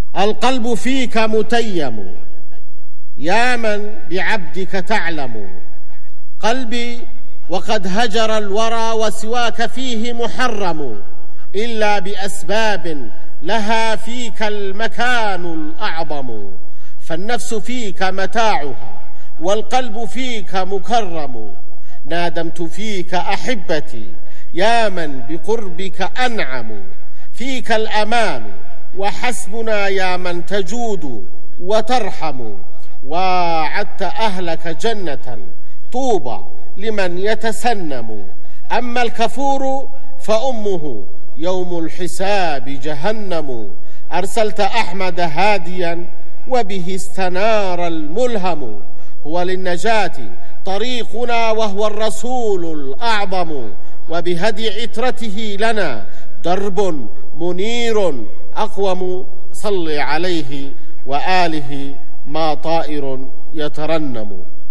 القلب فيك متيم، يا من بعبدك تعلم. قلبي وقد هجر الورى وسواك فيه محرم، إلا بأسباب لها فيك المكان الأعظم. فالنفس فيك متاعها والقلب فيك مكرم. نادمت فيك أحبتي يا من بقربك أنعم. فيك الأمان وحسبنا يا من تجود وترحم. وعدت أهلك جنة طوبى لمن يتسنم. أما الكفور فأمه يوم الحساب جهنم. أرسلت أحمد هاديا وبه استنار الملهم. هو للنجاة طريقنا وهو الرسول الأعظم. وبهدي عترته لنا درب منير أقوم. صل عليه وآله ما طائر يترنم.